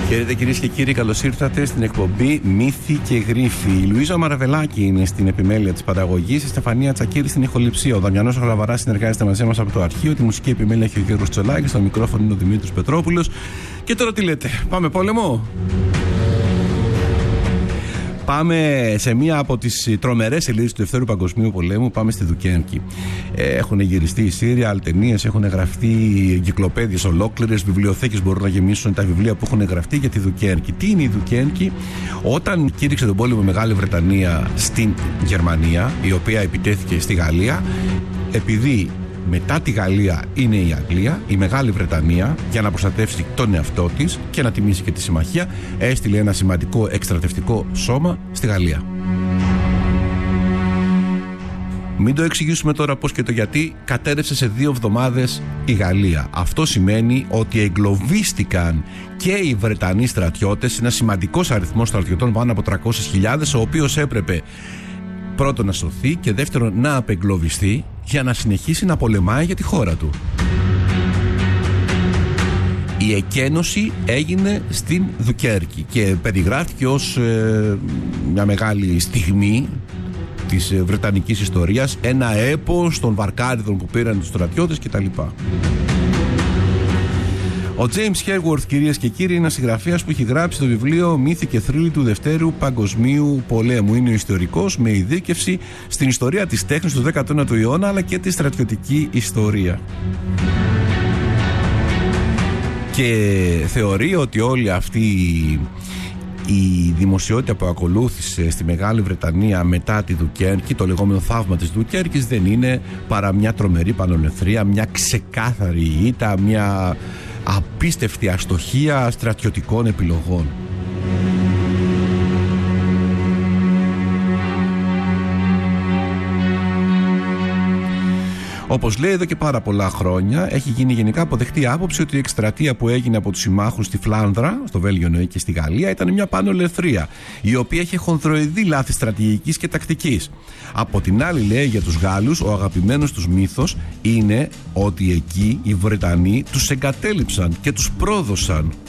Χαίρετε κυρίες και κύριοι, καλώς ήρθατε στην εκπομπή Μύθοι και Γρίφοι. Η Λουίζα Μαραβελάκη είναι στην επιμέλεια της παραγωγής, η Στεφανία Τσακίρη στην ηχοληψία. Ο Δαμιανός Γλαβαράς συνεργάζεται μαζί μας από το αρχείο. Τη μουσική επιμέλεια έχει ο Γιώργος Τσολάκης, στο μικρόφωνο είναι ο Δημήτρης Πετρόπουλος. Και τώρα τι λέτε, πάμε πόλεμο? Πάμε σε μία από τις τρομερές σελίδες του Δευτέρου Παγκοσμίου Πολέμου. Πάμε στη Δουκέρκη. Έχουν γυριστεί οι σύριαλ, ταινίες, έχουν γραφτεί εγκυκλοπαίδειες ολόκληρες, βιβλιοθήκες μπορούν να γεμίσουν τα βιβλία που έχουν γραφτεί για τη Δουκέρκη. Τι είναι η Δουκέρκη? Όταν κήρυξε τον πόλεμο η Μεγάλη Βρετανία στην Γερμανία, η οποία επιτέθηκε στη Γαλλία, επειδή μετά τη Γαλλία είναι η Αγγλία, η Μεγάλη Βρετανία, για να προστατεύσει τον εαυτό της και να τιμήσει και τη συμμαχία, έστειλε ένα σημαντικό εκστρατευτικό σώμα στη Γαλλία. Μην το εξηγήσουμε τώρα πώς και το γιατί. Κατέρευσε σε 2 εβδομάδες η Γαλλία. Αυτό σημαίνει ότι εγκλωβίστηκαν και οι Βρετανοί στρατιώτες, ένα σημαντικός αριθμός στρατιωτών, πάνω από 300.000, ο οποίος έπρεπε πρώτον να σωθεί και δεύτερον να απεγκλωβιστεί για να συνεχίσει να πολεμάει για τη χώρα του. Η εκένωση έγινε στην Δουκέρκη και περιγράφηκε ως μια μεγάλη στιγμή της βρετανικής ιστορίας, ένα έπος των βαρκάριδων που πήραν τους στρατιώτες κτλ. Ο James Herworth, κυρίες και κύριοι, είναι ένας συγγραφέας που έχει γράψει το βιβλίο Μύθοι και Θρύλοι του Δευτέρου Παγκοσμίου Πολέμου. Είναι ο ιστορικός με ειδίκευση στην ιστορία της τέχνης του 19ου αιώνα αλλά και τη στρατιωτική ιστορία. Και θεωρεί ότι όλη αυτή η δημοσιότητα που ακολούθησε στη Μεγάλη Βρετανία μετά τη Δουκέρκη, το λεγόμενο θαύμα της Δουκέρκης, δεν είναι παρά μια τρομερή πανολεθρία, μια ξεκάθαρη ήττα, μια απίστευτη αστοχία στρατιωτικών επιλογών. Όπως λέει εδώ και πάρα πολλά χρόνια, έχει γίνει γενικά αποδεκτή άποψη ότι η εκστρατεία που έγινε από τους συμμάχους στη Φλάνδρα, στο Βέλγιο εννοεί, και στη Γαλλία, ήταν μια πανολεθρία, η οποία είχε χονδροειδή λάθη στρατηγικής και τακτικής. Από την άλλη, λέει, για τους Γάλλους, ο αγαπημένος τους μύθος είναι ότι εκεί οι Βρετανοί τους εγκατέλειψαν και τους πρόδωσαν.